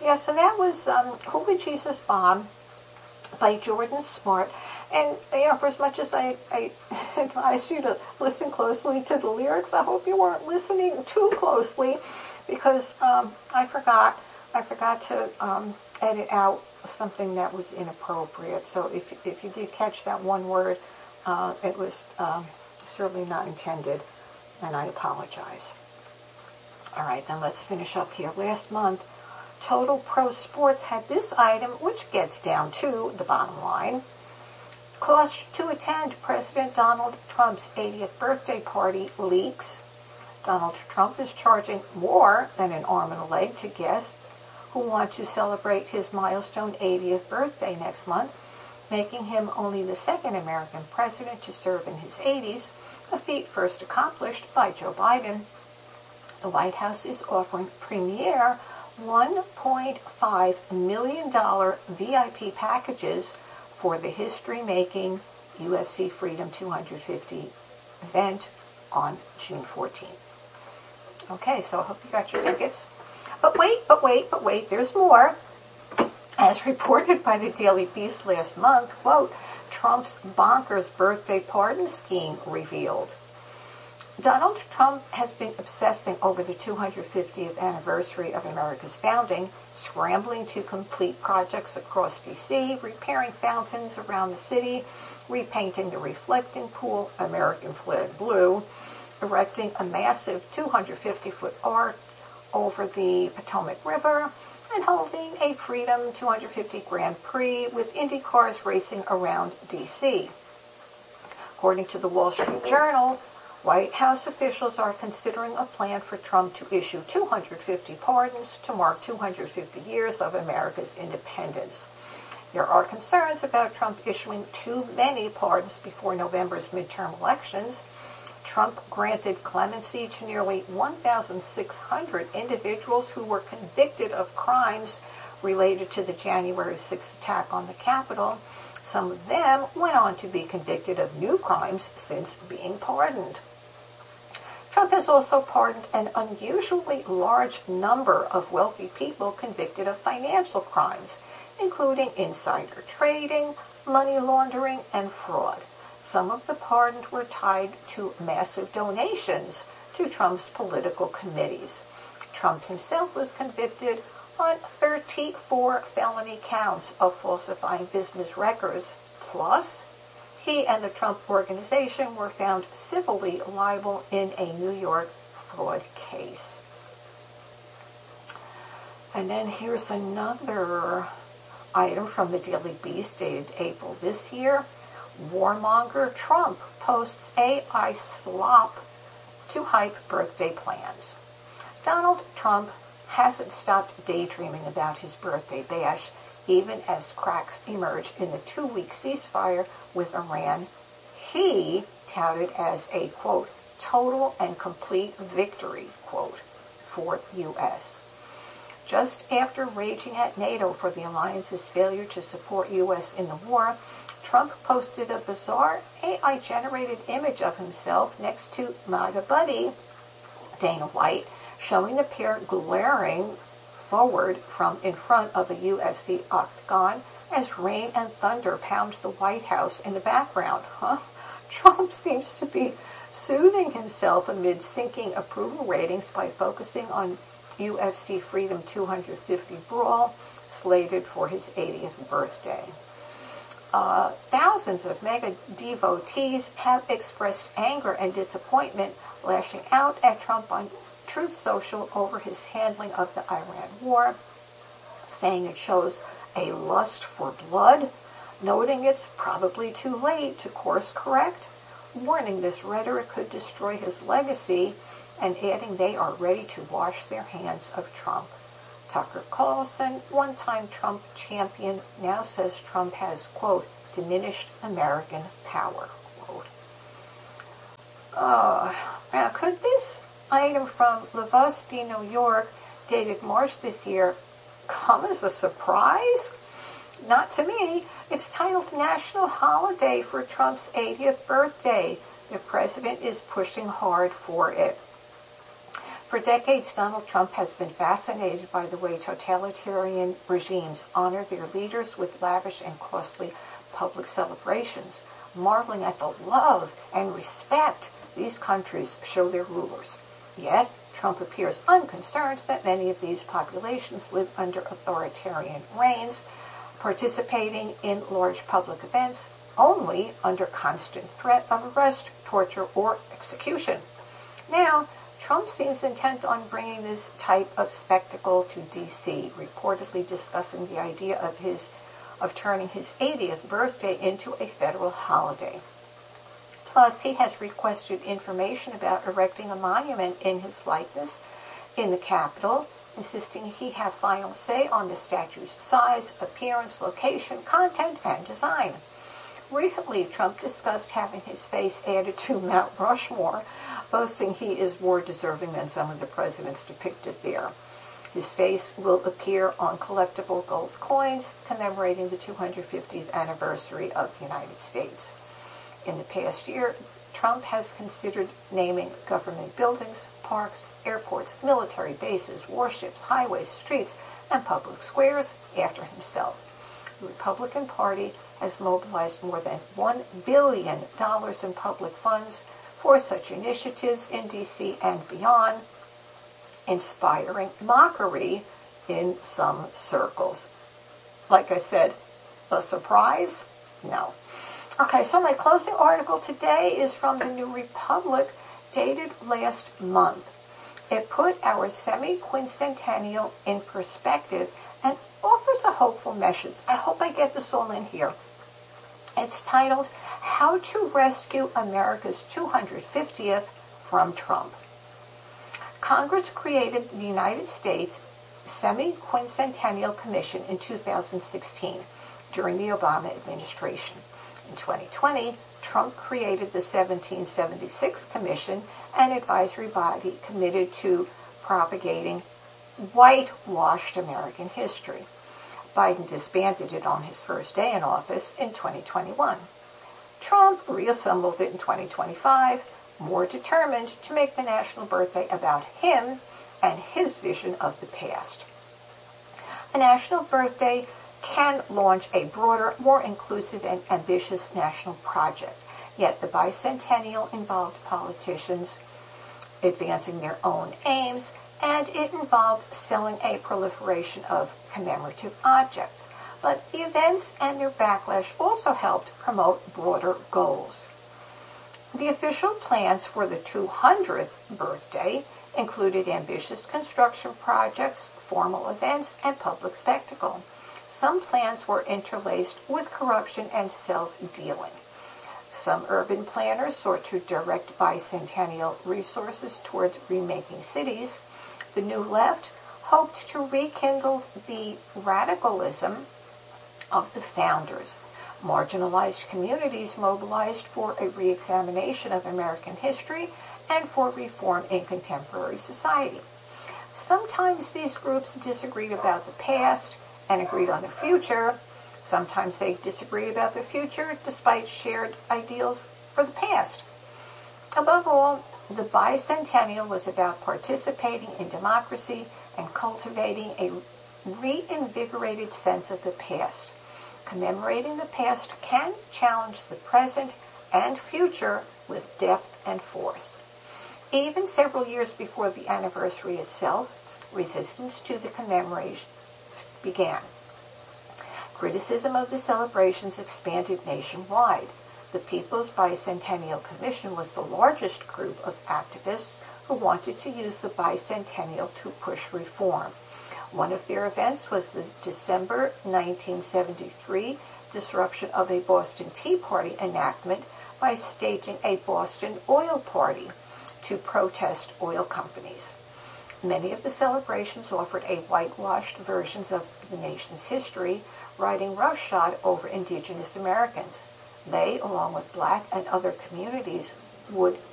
Yeah, so that was Who Would Jesus Bomb by Jordan Smart. And, for as much as I advise you to listen closely to the lyrics, I hope you weren't listening too closely because I forgot to edit out something that was inappropriate. So if you did catch that one word, it was certainly not intended, and I apologize. All right, then let's finish up here. Last month, Total Pro Sports had this item, which gets down to the bottom line. Cost to attend President Donald Trump's 80th birthday party leaks. Donald Trump is charging more than an arm and a leg to guests who want to celebrate his milestone 80th birthday next month, making him only the second American president to serve in his 80s, a feat first accomplished by Joe Biden. The White House is offering premier $1.5 million VIP packages for the history-making UFC Freedom 250 event on June 14th. Okay, so I hope you got your tickets. But wait, there's more. As reported by the Daily Beast last month, quote, Trump's bonkers birthday pardon scheme revealed. Donald Trump has been obsessing over the 250th anniversary of America's founding, scrambling to complete projects across D.C., repairing fountains around the city, repainting the reflecting pool American flag blue, erecting a massive 250-foot arch over the Potomac River, and holding a Freedom 250 Grand Prix with Indy cars racing around D.C. According to the Wall Street Journal, White House officials are considering a plan for Trump to issue 250 pardons to mark 250 years of America's independence. There are concerns about Trump issuing too many pardons before November's midterm elections. Trump granted clemency to nearly 1,600 individuals who were convicted of crimes related to the January 6th attack on the Capitol. Some of them went on to be convicted of new crimes since being pardoned. Trump has also pardoned an unusually large number of wealthy people convicted of financial crimes, including insider trading, money laundering, and fraud. Some of the pardons were tied to massive donations to Trump's political committees. Trump himself was convicted on 34 felony counts of falsifying business records. Plus, he and the Trump Organization were found civilly liable in a New York fraud case. And then here's another item from the Daily Beast dated April this year. Warmonger Trump posts AI slop to hype birthday plans. Donald Trump hasn't stopped daydreaming about his birthday bash, even as cracks emerge in the 2-week ceasefire with Iran. He touted as a, quote, total and complete victory, quote, for U.S. Just after raging at NATO for the alliance's failure to support U.S. in the war, Trump posted a bizarre AI-generated image of himself next to MAGA buddy Dana White, showing the pair glaring forward from in front of the UFC octagon as rain and thunder pound the White House in the background. Trump seems to be soothing himself amid sinking approval ratings by focusing on UFC Freedom 250 brawl slated for his 80th birthday. Thousands of mega devotees have expressed anger and disappointment, lashing out at Trump on Truth Social over his handling of the Iran war, saying it shows a lust for blood, noting it's probably too late to course correct, warning this rhetoric could destroy his legacy, and adding they are ready to wash their hands of Trump. Tucker Carlson, one-time Trump champion, now says Trump has, quote, diminished American power, quote. Now, could this item from Lavosti, New York, dated March this year, come as a surprise? Not to me. It's titled National Holiday for Trump's 80th birthday. The president is pushing hard for it. For decades, Donald Trump has been fascinated by the way totalitarian regimes honor their leaders with lavish and costly public celebrations, marveling at the love and respect these countries show their rulers. Yet, Trump appears unconcerned that many of these populations live under authoritarian reigns, participating in large public events only under constant threat of arrest, torture, or execution. Now, Trump seems intent on bringing this type of spectacle to D.C., reportedly discussing the idea of turning his 80th birthday into a federal holiday. Plus, he has requested information about erecting a monument in his likeness in the Capitol, insisting he have final say on the statue's size, appearance, location, content, and design. Recently, Trump discussed having his face added to Mount Rushmore, boasting he is more deserving than some of the presidents depicted there. His face will appear on collectible gold coins commemorating the 250th anniversary of the United States. In the past year, Trump has considered naming government buildings, parks, airports, military bases, warships, highways, streets, and public squares after himself. The Republican Party has mobilized more than $1 billion in public funds for such initiatives in D.C. and beyond, inspiring mockery in some circles. Like I said, a surprise? No. Okay, so my closing article today is from the New Republic, dated last month. It put our semi-quincentennial in perspective and offers a hopeful message. I hope I get this all in here. It's titled, How to Rescue America's 250th from Trump. Congress created the United States Semi-Quincentennial Commission in 2016 during the Obama administration. In 2020, Trump created the 1776 Commission, an advisory body committed to propagating whitewashed American history. Biden disbanded it on his first day in office in 2021. Trump reassembled it in 2025, more determined to make the national birthday about him and his vision of the past. A national birthday can launch a broader, more inclusive and ambitious national project. Yet the bicentennial involved politicians advancing their own aims, and it involved selling a proliferation of commemorative objects. But the events and their backlash also helped promote broader goals. The official plans for the 200th birthday included ambitious construction projects, formal events, and public spectacle. Some plans were interlaced with corruption and self-dealing. Some urban planners sought to direct bicentennial resources towards remaking cities. The New Left hoped to rekindle the radicalism of the founders. Marginalized communities mobilized for a re-examination of American history and for reform in contemporary society. Sometimes these groups disagreed about the past and agreed on the future. Sometimes they disagreed about the future despite shared ideals for the past. Above all, the bicentennial was about participating in democracy and cultivating a reinvigorated sense of the past. Commemorating the past can challenge the present and future with depth and force. Even several years before the anniversary itself, resistance to the commemoration began. Criticism of the celebrations expanded nationwide. The People's Bicentennial Commission was the largest group of activists who wanted to use the bicentennial to push reform. One of their events was the December 1973 disruption of a Boston Tea Party enactment by staging a Boston oil party to protest oil companies. Many of the celebrations offered a whitewashed versions of the nation's history, riding roughshod over indigenous Americans. They, along with black and other communities, would